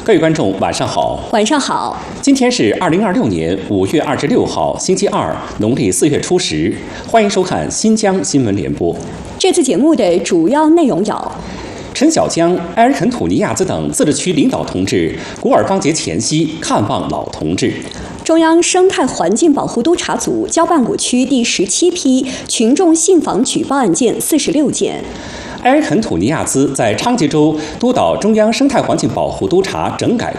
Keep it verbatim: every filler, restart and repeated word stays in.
各位观众，晚上好。 晚上好。 今天是二零二六年五月二十六号，星期二，农历四月初十。欢迎收看新疆新闻联播。 这次节目的主要内容有： 陈小江、埃尔肯土尼亚兹等自治区领导同志古尔邦节前夕看望老同志。 中央生态环境保护督察组交办我区第十七批群众信访举报案件四十六件。 埃尔肯土尼亚兹在昌吉州督导中央生态环境保护督察整改